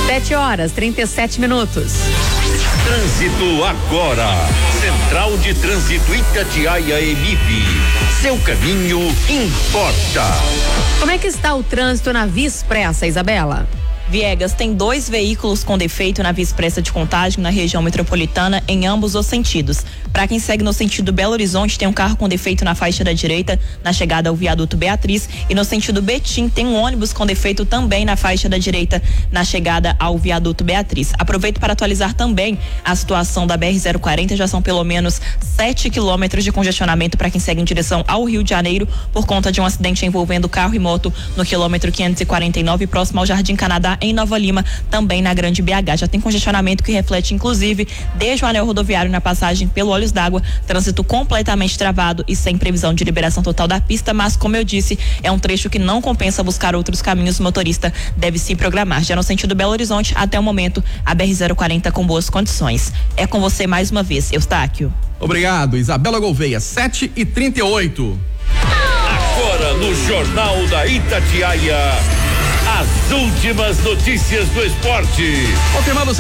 7h37. Trânsito agora. Central de Trânsito Itatiaia Emip. Seu caminho importa. Como é que está o trânsito na Via Expressa, Isabela? Viegas, tem 2 veículos com defeito na Via Expressa de Contagem, na região metropolitana, em ambos os sentidos. Para quem segue no sentido Belo Horizonte, tem um carro com defeito na faixa da direita, na chegada ao viaduto Beatriz, e no sentido Betim tem um ônibus com defeito também na faixa da direita, na chegada ao viaduto Beatriz. Aproveito para atualizar também a situação da BR-040, já são pelo menos 7 quilômetros de congestionamento para quem segue em direção ao Rio de Janeiro, por conta de um acidente envolvendo carro e moto no quilômetro 549, próximo ao Jardim Canadá, em Nova Lima, também na Grande BH. Já tem congestionamento que reflete, inclusive, desde o anel rodoviário na passagem pelo Olhos d'Água, trânsito completamente travado e sem previsão de liberação total da pista, mas, como eu disse, é um trecho que não compensa buscar outros caminhos, o motorista deve se programar. Já no sentido Belo Horizonte, até o momento, a BR-040 com boas condições. É com você mais uma vez, Eustáquio. Obrigado, Isabela Gouveia, 7h38. Agora no Jornal da Itatiaia, as últimas notícias do esporte. Confirmando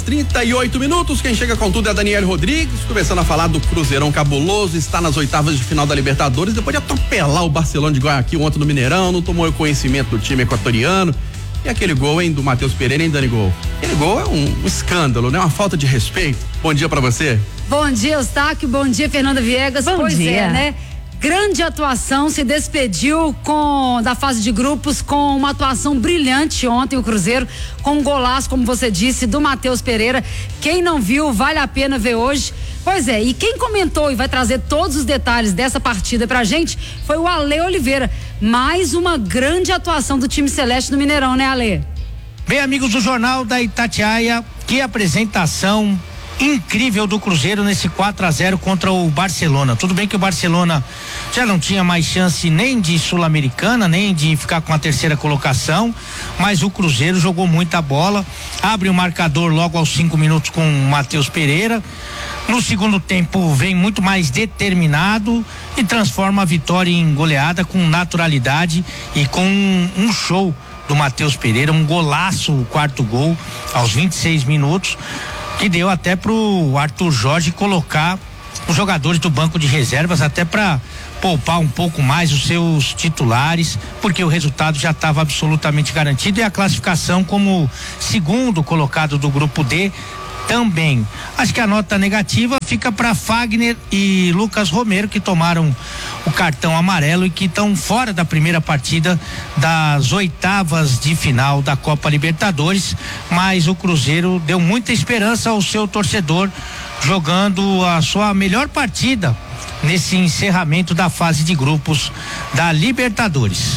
7h38. Quem chega com tudo é a Daniele Rodrigues, começando a falar do Cruzeirão cabuloso, está nas oitavas de final da Libertadores, depois de atropelar o Barcelona de Guayaquil ontem no Mineirão, não tomou o conhecimento do time equatoriano. E aquele gol, hein, do Matheus Pereira, hein, Dani Gol? Aquele gol é um escândalo, né? Uma falta de respeito. Bom dia pra você. Bom dia, Eustáquio. Bom dia, Fernanda Viegas. Bom dia. É, né? Grande atuação, se despediu da fase de grupos com uma atuação brilhante ontem o Cruzeiro, com um golaço, como você disse, do Matheus Pereira. Quem não viu, vale a pena ver hoje. Pois é, e quem comentou e vai trazer todos os detalhes dessa partida pra gente foi o Ale Oliveira. Mais uma grande atuação do time celeste no Mineirão, né, Ale? Bem, amigos do Jornal da Itatiaia, que apresentação incrível do Cruzeiro nesse 4-0 contra o Barcelona. Tudo bem que o Barcelona já não tinha mais chance nem de Sul-Americana, nem de ficar com a terceira colocação, mas o Cruzeiro jogou muita bola, abre o marcador logo aos 5 minutos com o Matheus Pereira. No segundo tempo vem muito mais determinado e transforma a vitória em goleada com naturalidade e com um show do Matheus Pereira, um golaço, o quarto gol aos 26 minutos, que deu até pro Arthur Jorge colocar os jogadores do banco de reservas até para poupar um pouco mais os seus titulares, porque o resultado já estava absolutamente garantido e a classificação como segundo colocado do grupo D também. Acho que a nota negativa fica para Fagner e Lucas Romero, que tomaram o cartão amarelo e que estão fora da primeira partida das oitavas de final da Copa Libertadores, mas o Cruzeiro deu muita esperança ao seu torcedor, jogando a sua melhor partida nesse encerramento da fase de grupos da Libertadores.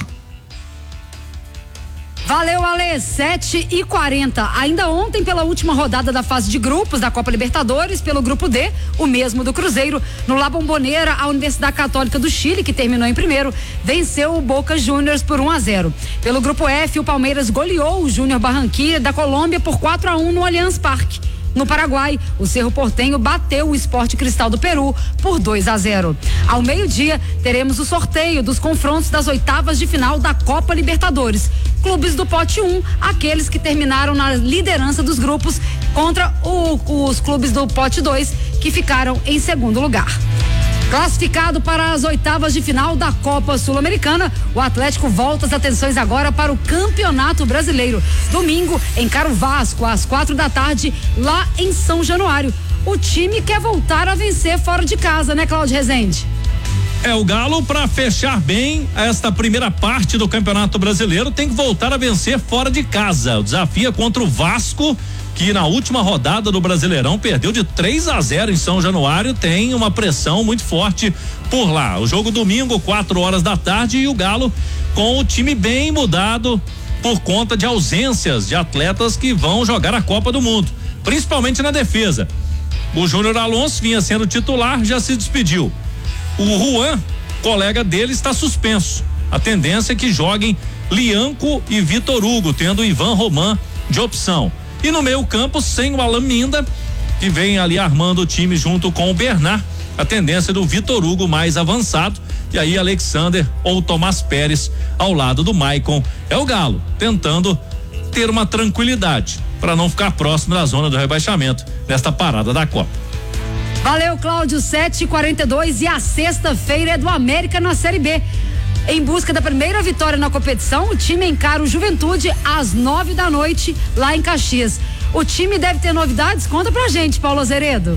Valeu, Ale, 7h40. Ainda ontem, pela última rodada da fase de grupos da Copa Libertadores, pelo grupo D, o mesmo do Cruzeiro, no La Bombonera, a Universidade Católica do Chile, que terminou em primeiro, venceu o Boca Juniors por 1-0. Pelo grupo F, o Palmeiras goleou o Júnior Barranquilla da Colômbia por 4-1 no Allianz Parque. No Paraguai, o Cerro Porteño bateu o Sport Cristal do Peru por 2-0. Ao meio-dia, teremos o sorteio dos confrontos das oitavas de final da Copa Libertadores. Clubes do pote 1, aqueles que terminaram na liderança dos grupos, contra os clubes do pote 2, que ficaram em segundo lugar. Classificado para as oitavas de final da Copa Sul-Americana, o Atlético volta as atenções agora para o Campeonato Brasileiro. Domingo, encara o Vasco às 4h, lá em São Januário. O time quer voltar a vencer fora de casa, né, Cláudio Rezende? É, o Galo, para fechar bem esta primeira parte do Campeonato Brasileiro, tem que voltar a vencer fora de casa. O desafio é contra o Vasco, que na última rodada do Brasileirão perdeu de 3-0 em São Januário, tem uma pressão muito forte por lá. O jogo domingo, 4h, e o Galo com o time bem mudado por conta de ausências de atletas que vão jogar a Copa do Mundo, principalmente na defesa. O Júnior Alonso vinha sendo titular, já se despediu. O Juan, colega dele, está suspenso. A tendência é que joguem Lianco e Vitor Hugo, tendo o Ivan Roman de opção. E no meio campo, sem o Alan Minda, que vem ali armando o time junto com o Bernard, a tendência do Vitor Hugo mais avançado, e aí Alexander ou Tomás Pérez ao lado do Maicon. É o Galo tentando ter uma tranquilidade. para não ficar próximo da zona do rebaixamento nesta parada da Copa. Valeu, Cláudio, 7h42 e a sexta-feira é do América na Série B. Em busca da primeira vitória na competição, o time encara o Juventude às 9 da noite lá em Caxias. O time deve ter novidades? Conta pra gente, Paulo Azeredo.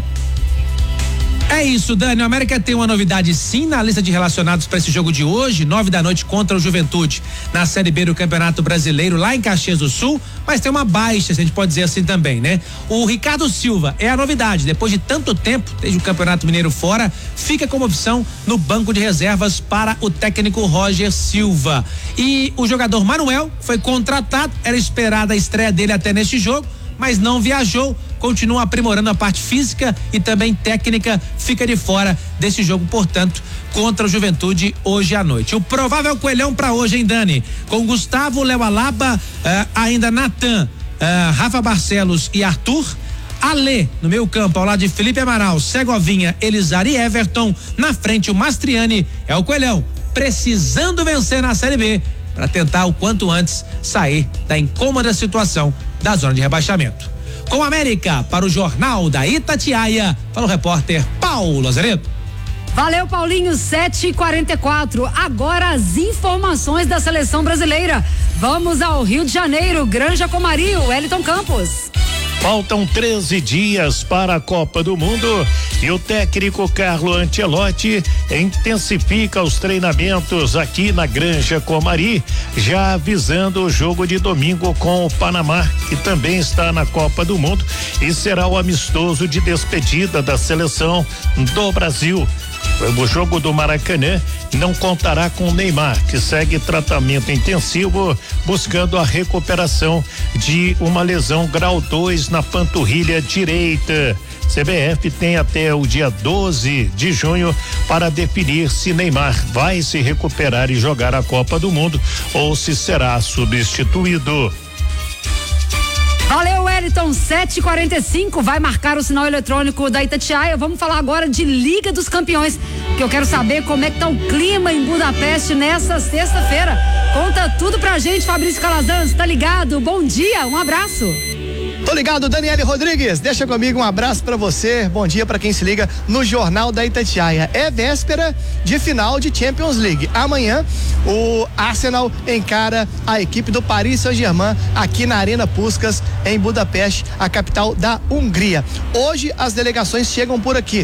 É isso, Dani. O América tem uma novidade sim na lista de relacionados para esse jogo de hoje, 9 da noite contra o Juventude, na Série B do Campeonato Brasileiro, lá em Caxias do Sul, mas tem uma baixa, se a gente pode dizer assim também, né? O Ricardo Silva é a novidade, depois de tanto tempo, desde o Campeonato Mineiro fora, fica como opção no banco de reservas para o técnico Roger Silva. E o jogador Manuel foi contratado, era esperada a estreia dele até neste jogo, mas não viajou, continua aprimorando a parte física e também técnica, fica de fora desse jogo, portanto, contra o Juventude hoje à noite. O provável coelhão para hoje, hein, Dani? Com Gustavo, Léo Alaba, ainda Natan, Rafa Barcelos e Arthur. Alê no meio campo, ao lado de Felipe Amaral, Segovinha, Elizar e Everton. Na frente, o Mastriani é o coelhão, precisando vencer na Série B para tentar o quanto antes sair da incômoda situação da zona de rebaixamento. Com a América, para o Jornal da Itatiaia, para o repórter Paulo Azeredo. Valeu, Paulinho, 7h44. Agora as informações da seleção brasileira. Vamos ao Rio de Janeiro, Granja Comari, Wellington Campos. Faltam 13 dias para a Copa do Mundo e o técnico Carlo Ancelotti intensifica os treinamentos aqui na Granja Comari, já avisando o jogo de domingo com o Panamá, que também está na Copa do Mundo e será o amistoso de despedida da seleção do Brasil. O jogo do Maracanã não contará com o Neymar, que segue tratamento intensivo buscando a recuperação de uma lesão grau 2 na panturrilha direita. CBF tem até o dia 12 de junho para definir se Neymar vai se recuperar e jogar a Copa do Mundo ou se será substituído. Valeu, Wellington, 7h45, vai marcar o sinal eletrônico da Itatiaia. Vamos falar agora de Liga dos Campeões, que eu quero saber como é que tá o clima em Budapeste nessa sexta-feira. Conta tudo pra gente, Fabrício Calazans, tá ligado? Bom dia, um abraço. Tô ligado, Daniele Rodrigues, deixa comigo um abraço pra você, bom dia pra quem se liga no Jornal da Itatiaia. É véspera de final de Champions League. Amanhã o Arsenal encara a equipe do Paris Saint-Germain aqui na Arena Puskás, em Budapeste, a capital da Hungria. Hoje as delegações chegam por aqui.